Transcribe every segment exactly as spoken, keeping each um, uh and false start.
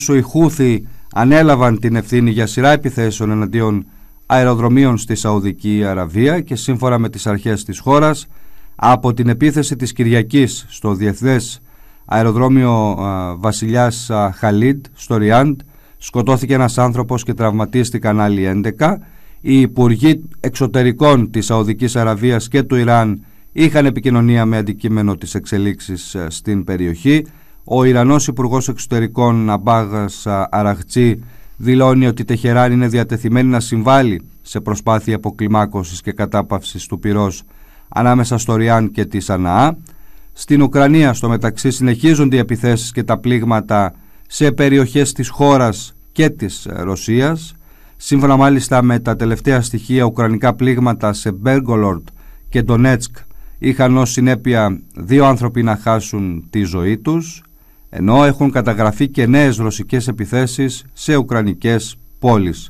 οι Χούθι ανέλαβαν την ευθύνη για σειρά επιθέσεων εναντίον αεροδρομίων στη Σαουδική Αραβία και σύμφωνα με τις αρχές της χώρας, από την επίθεση της Κυριακής στο διεθνές αεροδρόμιο α, Βασιλιάς α, Χαλίντ στο Ριάντ σκοτώθηκε ένας άνθρωπος και τραυματίστηκαν άλλοι έντεκα. Οι υπουργοί εξωτερικών της Σαουδικής Αραβίας και του Ιράν είχαν επικοινωνία με αντικείμενο τις εξελίξεις α, στην περιοχή. Ο Ιρανός Υπουργός Εξωτερικών Αμπάγας Αραχτζή δηλώνει ότι η Τεχεράν είναι διατεθειμένη να συμβάλλει σε προσπάθεια αποκλιμάκωσης και κατάπαυσης του πυρός ανάμεσα στο Ριάν και τη Σαναά. Στην Ουκρανία, στο μεταξύ, συνεχίζονται οι επιθέσεις και τα πλήγματα σε περιοχές της χώρας και της Ρωσίας. Σύμφωνα μάλιστα με τα τελευταία στοιχεία, ουκρανικά πλήγματα σε Μπέργκολορντ και Ντονέτσκ είχαν ως συνέπεια δύο άνθρωποι να χάσουν τη ζωή τους, ενώ έχουν καταγραφεί και νέες ρωσικές επιθέσεις σε ουκρανικές πόλεις.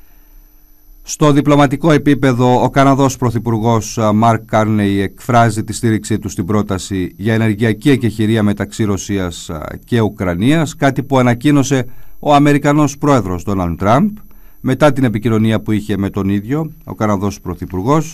Στο διπλωματικό επίπεδο, ο Καναδός Πρωθυπουργός Μαρκ Κάρνεϊ εκφράζει τη στήριξή του στην πρόταση για ενεργειακή εκεχηρία μεταξύ Ρωσίας και Ουκρανίας, κάτι που ανακοίνωσε ο Αμερικανός Πρόεδρος Ντόναλντ Τραμπ μετά την επικοινωνία που είχε με τον ίδιο ο Καναδός Πρωθυπουργός.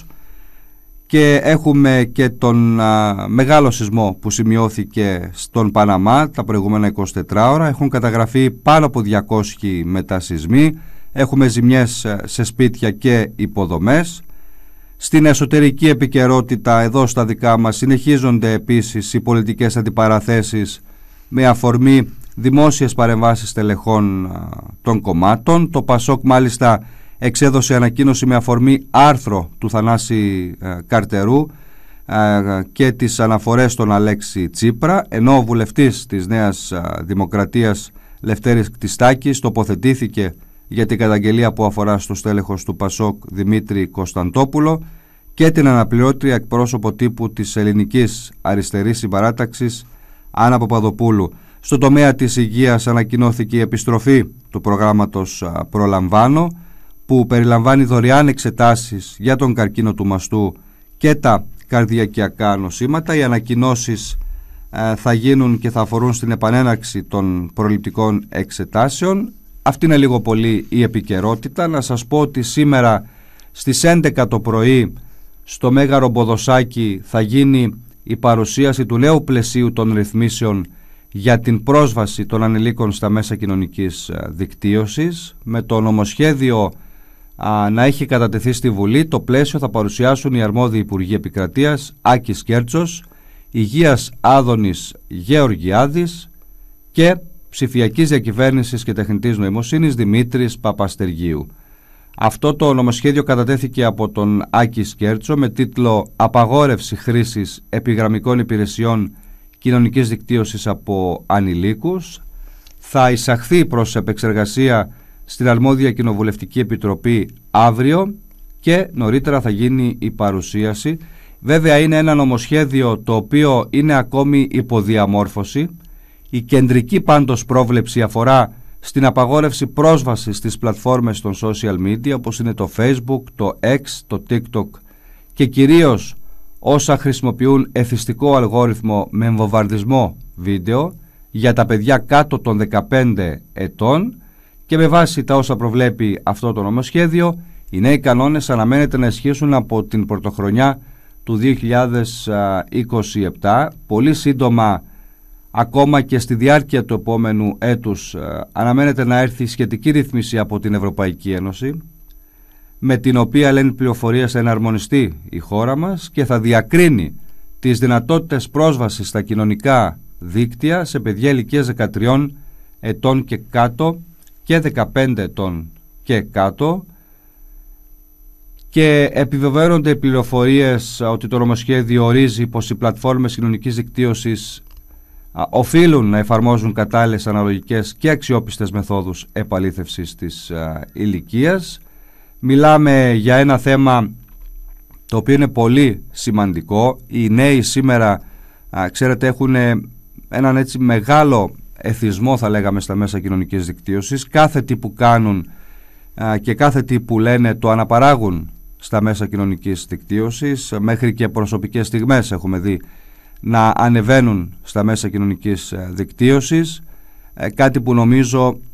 Και έχουμε και τον α, μεγάλο σεισμό που σημειώθηκε στον Παναμά τα προηγούμενα εικοσιτέσσερις ώρα. Έχουν καταγραφεί πάνω από διακόσιοι μετασεισμοί. Έχουμε ζημιές σε σπίτια και υποδομές. Στην εσωτερική επικαιρότητα εδώ στα δικά μας συνεχίζονται επίσης οι πολιτικές αντιπαραθέσεις με αφορμή δημόσιες παρεμβάσεις τελεχών α, των κομμάτων. Το Πασόκ μάλιστα εξέδωσε ανακοίνωση με αφορμή άρθρο του Θανάση ε, Καρτερού ε, και τις αναφορές στον Αλέξη Τσίπρα, ενώ ο βουλευτής της Νέας ε, Δημοκρατίας Λευτέρης Κτιστάκης τοποθετήθηκε για την καταγγελία που αφορά στο στέλεχος του Πασόκ Δημήτρη Κωνσταντόπουλο και την αναπληρώτρια εκπρόσωπο τύπου της Ελληνικής Αριστερής Συμπαράταξης Άννα Παπαδοπούλου. Στον τομέα της υγείας ανακοινώθηκε η επιστροφή του προγράμματος ε, Προλαμβάνω, που περιλαμβάνει δωρεάν εξετάσεις για τον καρκίνο του μαστού και τα καρδιακιακά νοσήματα. Οι ανακοινώσεις ε, θα γίνουν και θα αφορούν στην επανέναρξη των προληπτικών εξετάσεων. Αυτή είναι λίγο πολύ η επικαιρότητα. Να σας πω ότι σήμερα στις έντεκα το πρωί στο Μέγαρο Μποδοσάκι θα γίνει η παρουσίαση του νέου πλαισίου των ρυθμίσεων για την πρόσβαση των ανηλίκων στα μέσα κοινωνικής δικτύωσης. Με το νομοσχέδιο α, να έχει κατατεθεί στη Βουλή, το πλαίσιο θα παρουσιάσουν οι αρμόδιοι Υπουργοί Επικρατείας Άκης Κέρτσος, Υγείας Άδωνης Γεωργιάδης και Ψηφιακής Διακυβέρνησης και Τεχνητής Νοημοσύνης Δημήτρης Παπαστεργίου. Αυτό το νομοσχέδιο κατατέθηκε από τον Άκη Κέρτσο με τίτλο «Απαγόρευση χρήσης επιγραμμικών υπηρεσιών κοινωνικής δικτύωσης από ανηλίκους». Θα εισαχθεί προς επεξεργασία στην αρμόδια Κοινοβουλευτική Επιτροπή αύριο και νωρίτερα θα γίνει η παρουσίαση. Βέβαια είναι ένα νομοσχέδιο το οποίο είναι ακόμη υποδιαμόρφωση. Η κεντρική πάντως πρόβλεψη αφορά στην απαγόρευση πρόσβασης στις πλατφόρμες των social media όπως είναι το Facebook, το X, το TikTok και κυρίως όσα χρησιμοποιούν εθιστικό αλγόριθμο με εμβομβαρδισμό βίντεο για τα παιδιά κάτω των δεκαπέντε ετών. Και με βάση τα όσα προβλέπει αυτό το νομοσχέδιο, οι νέοι κανόνες αναμένεται να ισχύσουν από την πρωτοχρονιά του δύο χιλιάδες είκοσι επτά. Πολύ σύντομα, ακόμα και στη διάρκεια του επόμενου έτους, αναμένεται να έρθει σχετική ρύθμιση από την Ευρωπαϊκή Ένωση, με την οποία, λένε πληροφορίες, θα εναρμονιστεί η χώρα μας και θα διακρίνει τις δυνατότητες πρόσβασης στα κοινωνικά δίκτυα σε παιδιά ηλικίας δεκατριών ετών και κάτω και δεκαπέντε ετών και κάτω. Και επιβεβαίωνονται οι πληροφορίες ότι το νομοσχέδιο ορίζει πως οι πλατφόρμες κοινωνικής δικτύωσης α, οφείλουν να εφαρμόζουν κατάλληλες, αναλογικές και αξιόπιστες μεθόδους επαλήθευσης της α, ηλικίας. Μιλάμε για ένα θέμα το οποίο είναι πολύ σημαντικό. Οι νέοι σήμερα, α, ξέρετε, έχουν έναν έτσι μεγάλο εθισμό, θα λέγαμε, στα μέσα κοινωνικής δικτύωσης. Κάθε τι που κάνουν α, και κάθε τι που λένε το αναπαράγουν στα μέσα κοινωνικής δικτύωσης. Μέχρι και προσωπικές στιγμές έχουμε δει να ανεβαίνουν στα μέσα κοινωνικής δικτύωσης. κάτι που νομίζω